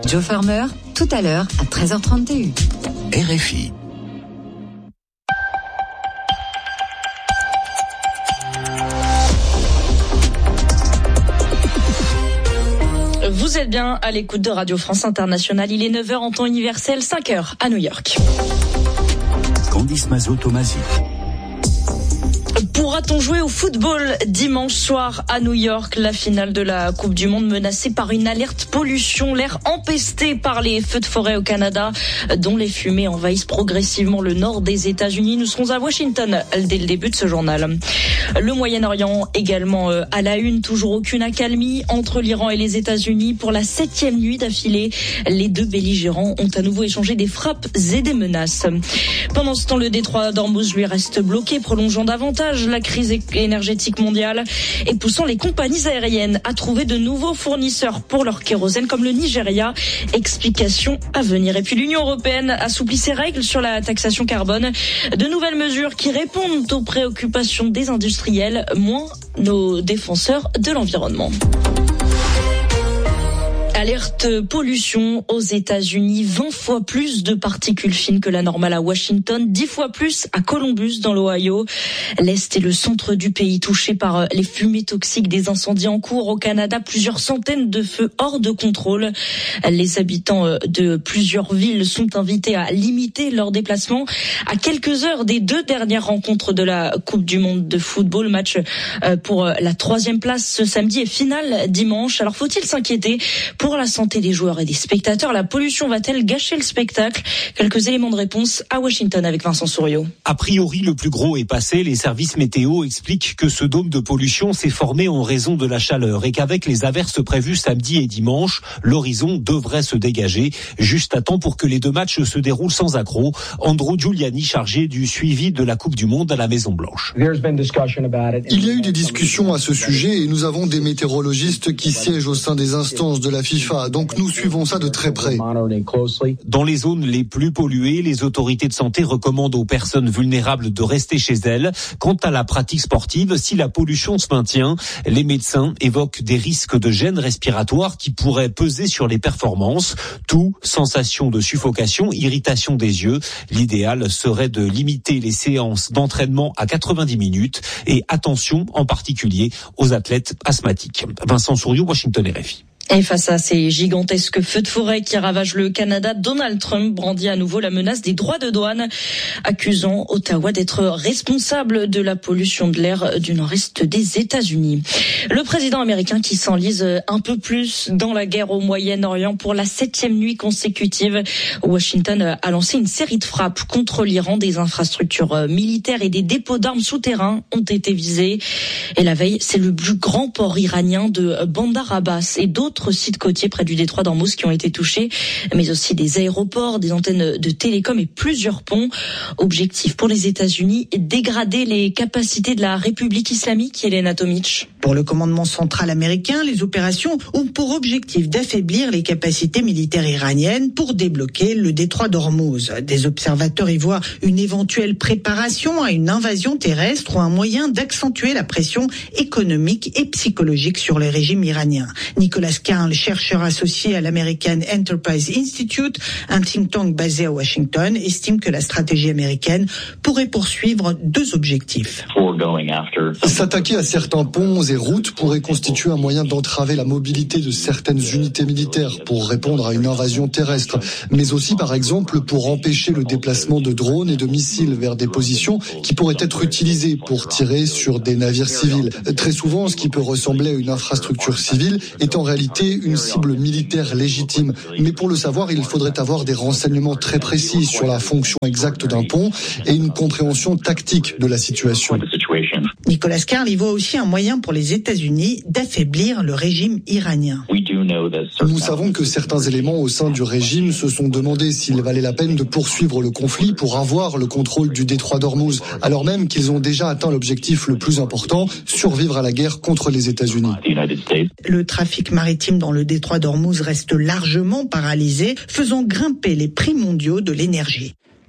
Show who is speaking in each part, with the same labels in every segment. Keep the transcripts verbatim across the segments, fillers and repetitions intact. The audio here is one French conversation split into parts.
Speaker 1: Joe Farmer, tout à l'heure à treize heures trente et une.
Speaker 2: R F I.
Speaker 3: Vous êtes bien à l'écoute de Radio France Internationale. Il est neuf heures en temps universel, cinq heures à New York.
Speaker 2: Candice Mazot-Tomasi.
Speaker 3: Pourra-t-on jouer au football dimanche soir à New York? La finale de la Coupe du Monde menacée par une alerte pollution, l'air empesté par les feux de forêt au Canada, dont les fumées envahissent progressivement le nord des États-Unis. Nous serons à Washington dès le début de ce journal. Le Moyen-Orient également à la une, toujours aucune accalmie entre l'Iran et les États-Unis. Pour la septième nuit d'affilée, les deux belligérants ont à nouveau échangé des frappes et des menaces. Pendant ce temps, le détroit d'Ormuz lui reste bloqué, prolongeant davantage la crise énergétique mondiale et poussant les compagnies aériennes à trouver de nouveaux fournisseurs pour leur kérosène comme le Nigeria. Explication à venir. Et puis l'Union européenne assouplit ses règles sur la taxation carbone. De nouvelles mesures qui répondent aux préoccupations des industriels, moins nos défenseurs de l'environnement. Alerte pollution aux États-Unis, vingt fois plus de particules fines que la normale à Washington, dix fois plus à Columbus dans l'Ohio. L'Est et le centre du pays touchés par les fumées toxiques des incendies en cours. Au Canada, plusieurs centaines de feux hors de contrôle. Les habitants de plusieurs villes sont invités à limiter leurs déplacements. À quelques heures des deux dernières rencontres de la Coupe du Monde de football, match pour la troisième place ce samedi et finale dimanche. Alors faut-il s'inquiéter pour la santé des joueurs et des spectateurs? La pollution va-t-elle gâcher le spectacle? Quelques éléments de réponse à Washington avec Vincent Souriau.
Speaker 4: A priori, le plus gros est passé. Les services météo expliquent que ce dôme de pollution s'est formé en raison de la chaleur et qu'avec les averses prévues samedi et dimanche, l'horizon devrait se dégager juste à temps pour que les deux matchs se déroulent sans accroc. Andrew Giuliani, chargé du suivi de la Coupe du Monde à la Maison-Blanche.
Speaker 5: Il y a eu des discussions à ce sujet et nous avons des météorologistes qui siègent au sein des instances de la FIFA, donc nous suivons ça de très près.
Speaker 4: Dans les zones les plus polluées, les autorités de santé recommandent aux personnes vulnérables de rester chez elles. Quant à la pratique sportive, si la pollution se maintient, les médecins évoquent des risques de gêne respiratoire qui pourraient peser sur les performances. Tout, sensation de suffocation, irritation des yeux. L'idéal serait de limiter les séances d'entraînement à quatre-vingt-dix minutes et attention en particulier aux athlètes asthmatiques. Vincent Souriau, Washington R F I.
Speaker 3: Et face à ces gigantesques feux de forêt qui ravagent le Canada, Donald Trump brandit à nouveau la menace des droits de douane, accusant Ottawa d'être responsable de la pollution de l'air du nord-est des États-Unis. Le président américain qui s'enlise un peu plus dans la guerre au Moyen-Orient pour la septième nuit consécutive. Washington a lancé une série de frappes contre l'Iran. Des infrastructures militaires et des dépôts d'armes souterrains ont été visés. Et la veille, c'est le plus grand port iranien de Bandar Abbas et d'autres sites côtiers près du détroit d'Ormuz qui ont été touchés, mais aussi des aéroports, des antennes de télécom et plusieurs ponts. Objectif pour les États-Unis, dégrader les capacités de la République islamique. Elena Tomic.
Speaker 6: Pour le commandement central américain, les opérations ont pour objectif d'affaiblir les capacités militaires iraniennes pour débloquer le détroit d'Ormuz. Des observateurs y voient une éventuelle préparation à une invasion terrestre ou un moyen d'accentuer la pression économique et psychologique sur le régime iranien. Nicolas Carl, chercheur associé à l'American Enterprise Institute, un think tank basé à Washington, estime que la stratégie américaine pourrait poursuivre deux objectifs.
Speaker 5: S'attaquer à certains ponts et routes pourrait constituer un moyen d'entraver la mobilité de certaines unités militaires pour répondre à une invasion terrestre, mais aussi par exemple pour empêcher le déplacement de drones et de missiles vers des positions qui pourraient être utilisées pour tirer sur des navires civils. Très souvent, ce qui peut ressembler à une infrastructure civile est en réalité une cible militaire légitime. Mais pour le savoir, il faudrait avoir des renseignements très précis sur la fonction exacte d'un pont et une compréhension tactique de la situation.
Speaker 6: Nicolas Carl y voit aussi un moyen pour les États-Unis d'affaiblir le régime iranien.
Speaker 5: Nous savons que certains éléments au sein du régime se sont demandé s'il valait la peine de poursuivre le conflit pour avoir le contrôle du détroit d'Ormuz, alors même qu'ils ont déjà atteint l'objectif le plus important, survivre à la guerre contre les États-Unis.
Speaker 6: Le trafic maritime dans le détroit d'Ormuz reste largement paralysé, faisant grimper les prix mondiaux de l'énergie.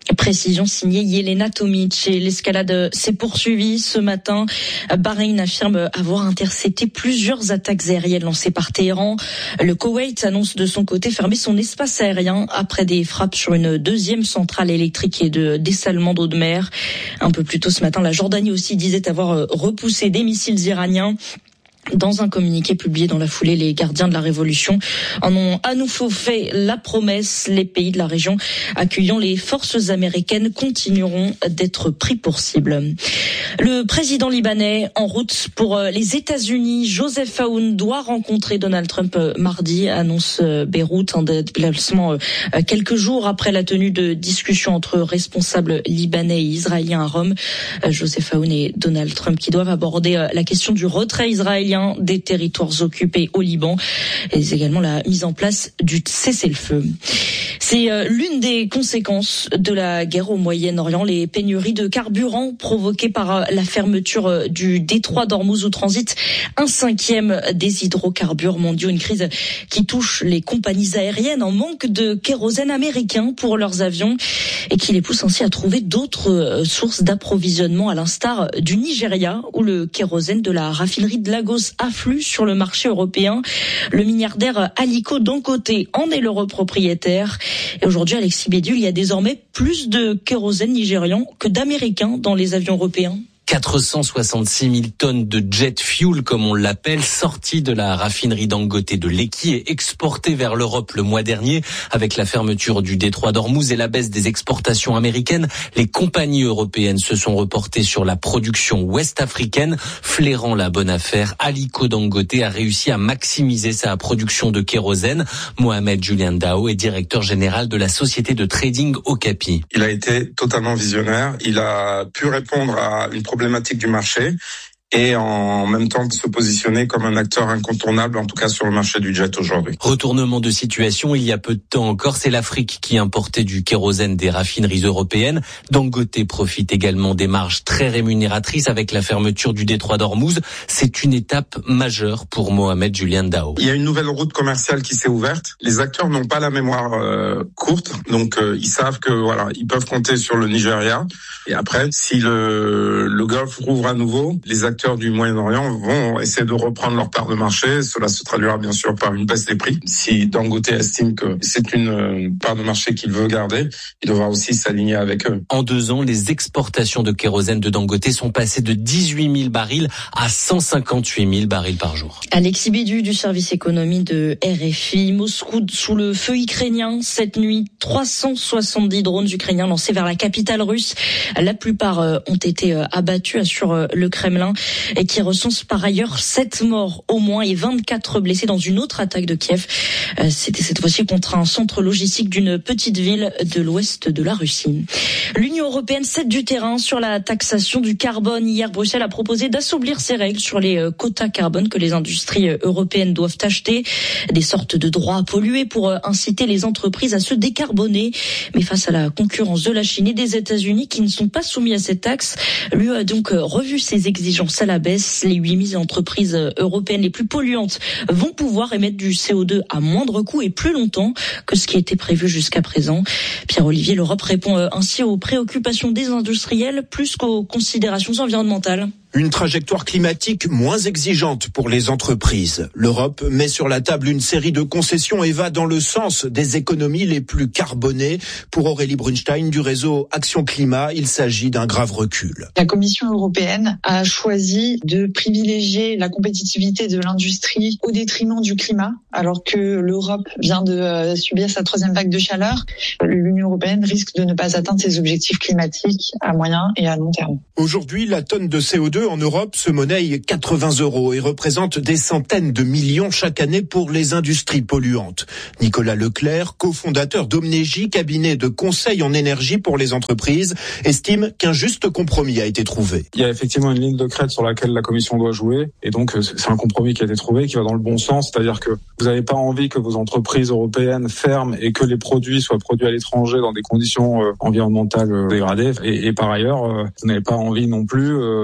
Speaker 3: Précision signée Yelena Tomic. Et l'escalade s'est poursuivie ce matin. Bahreïn affirme avoir intercepté plusieurs attaques aériennes lancées par Téhéran. Le Koweït annonce de son côté fermer son espace aérien après des frappes sur une deuxième centrale électrique et de dessalement d'eau de mer. Un peu plus tôt ce matin, la Jordanie aussi disait avoir repoussé des missiles iraniens. Dans un communiqué publié dans la foulée, les gardiens de la Révolution en ont à nouveau fait la promesse. Les pays de la région accueillant les forces américaines continueront d'être pris pour cible. Le président libanais en route pour les États-Unis, Joseph Aoun, doit rencontrer Donald Trump mardi, annonce Beyrouth, un déplacement quelques jours après la tenue de discussions entre responsables libanais et israéliens à Rome. Joseph Aoun et Donald Trump qui doivent aborder la question du retrait israélien des territoires occupés au Liban et également la mise en place du cessez-le-feu. C'est l'une des conséquences de la guerre au Moyen-Orient, les pénuries de carburant provoquées par la fermeture du détroit d'Ormuz où transite un cinquième des hydrocarbures mondiaux, une crise qui touche les compagnies aériennes en manque de kérosène américain pour leurs avions et qui les pousse ainsi à trouver d'autres sources d'approvisionnement à l'instar du Nigeria où le kérosène de la raffinerie de Lagos afflue sur le marché européen. Le milliardaire Aliko Dangote en est le propriétaire. Et aujourd'hui, Alexis Bédul, il y a désormais plus de kérosène nigérian que d'Américains dans les avions européens.
Speaker 7: quatre cent soixante-six mille tonnes de jet fuel, comme on l'appelle, sorties de la raffinerie Dangote de Lekki et exportées vers l'Europe le mois dernier. Avec la fermeture du détroit d'Ormuz et la baisse des exportations américaines, les compagnies européennes se sont reportées sur la production ouest-africaine. Flairant la bonne affaire, Aliko Dangote a réussi à maximiser sa production de kérosène. Mohamed Julien Dao est directeur général de la société de trading Okapi.
Speaker 8: Il a été totalement visionnaire. Il a pu répondre à une problématique du marché et en même temps se positionner comme un acteur incontournable, en tout cas sur le marché du jet aujourd'hui.
Speaker 7: Retournement de situation, il y a peu de temps encore, c'est l'Afrique qui importait du kérosène des raffineries européennes. Dangote profite également des marges très rémunératrices avec la fermeture du détroit d'Ormuz. C'est une étape majeure pour Mohamed Julien Dao.
Speaker 8: Il y a une nouvelle route commerciale qui s'est ouverte. Les acteurs n'ont pas la mémoire euh, courte, donc euh, ils savent que voilà, ils peuvent compter sur le Nigeria. Et après, si le, le Golfe rouvre à nouveau, les acteurs du Moyen-Orient vont essayer de reprendre leur part de marché. Cela se traduira bien sûr par une baisse des prix. Si Dangote estime que c'est une part de marché qu'il veut garder, il devra aussi s'aligner avec eux.
Speaker 7: En deux ans, les exportations de kérosène de Dangote sont passées de dix-huit mille barils à cent cinquante-huit mille barils par jour.
Speaker 3: Alexis Bédu du service économie de R F I. Moscou sous le feu ukrainien cette nuit. trois cent soixante-dix drones ukrainiens lancés vers la capitale russe. La plupart ont été abattus, assure le Kremlin, et qui recense par ailleurs sept morts au moins et vingt-quatre blessés dans une autre attaque de Kiev. C'était cette fois-ci contre un centre logistique d'une petite ville de l'ouest de la Russie. L'Union européenne cède du terrain sur la taxation du carbone. Hier, Bruxelles a proposé d'assouplir ses règles sur les quotas carbone que les industries européennes doivent acheter. Des sortes de droits à polluer pour inciter les entreprises à se décarboner. Mais face à la concurrence de la Chine et des États-Unis qui ne sont pas soumis à cette taxe, l'U E a donc revu ses exigences à la baisse. Les huit mille entreprises européennes les plus polluantes vont pouvoir émettre du C O deux à moindre coût et plus longtemps que ce qui était prévu jusqu'à présent. Pierre-Olivier, l'Europe répond ainsi aux préoccupations des industriels plus qu'aux considérations environnementales.
Speaker 9: Une trajectoire climatique moins exigeante pour les entreprises. L'Europe met sur la table une série de concessions et va dans le sens des économies les plus carbonées. Pour Aurélie Brunstein du réseau Action Climat, il s'agit d'un grave recul.
Speaker 10: La Commission européenne a choisi de privilégier la compétitivité de l'industrie au détriment du climat, alors que l'Europe vient de subir sa troisième vague de chaleur. L'Union européenne risque de ne pas atteindre ses objectifs climatiques à moyen et à long terme.
Speaker 9: Aujourd'hui, la tonne de C O deux en Europe se monnaie quatre-vingts euros et représente des centaines de millions chaque année pour les industries polluantes. Nicolas Leclerc, cofondateur d'Omnegy, cabinet de conseil en énergie pour les entreprises, estime qu'un juste compromis a été trouvé.
Speaker 11: Il y a effectivement une ligne de crête sur laquelle la Commission doit jouer et donc c'est un compromis qui a été trouvé qui va dans le bon sens, c'est-à-dire que vous n'avez pas envie que vos entreprises européennes ferment et que les produits soient produits à l'étranger dans des conditions environnementales dégradées et, et par ailleurs, vous n'avez pas envie non plus que la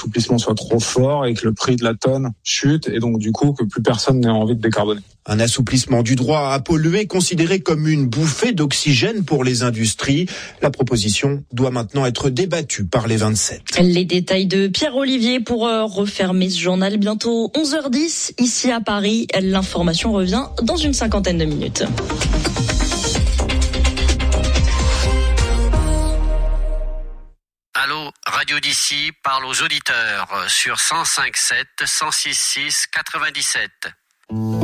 Speaker 11: l'assouplissement soit trop fort et que le prix de la tonne chute et donc du coup que plus personne n'ait envie de décarboner.
Speaker 9: Un assouplissement du droit à polluer considéré comme une bouffée d'oxygène pour les industries. La proposition doit maintenant être débattue par les vingt-sept.
Speaker 3: Les détails de Pierre Olivier pour refermer ce journal. Bientôt onze heures dix ici à Paris. L'information revient dans une cinquantaine de minutes.
Speaker 12: Allô, Radio d'ici parle aux auditeurs sur cent cinq sept, cent six six, quatre-vingt-dix-sept.